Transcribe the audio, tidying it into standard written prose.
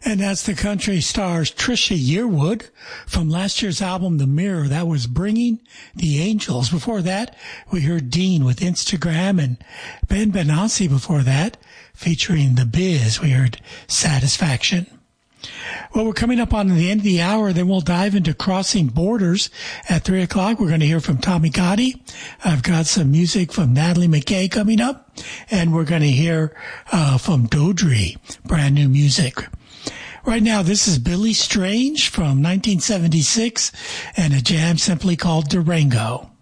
And that's the country stars Trisha Yearwood from last year's album, The Mirror. That was Bringing the Angels. Before that, we heard Dean with Instagram, and Ben Benassi before that, featuring The Biz. We heard Satisfaction. Well, we're coming up on the end of the hour. Then we'll dive into Crossing Borders at 3 o'clock. We're going to hear from Tommy Gotti. I've got some music from Natalie McKay coming up. And we're going to hear from Dodri, brand new music. Right now, this is Billy Strange from 1976 and a jam simply called Durango.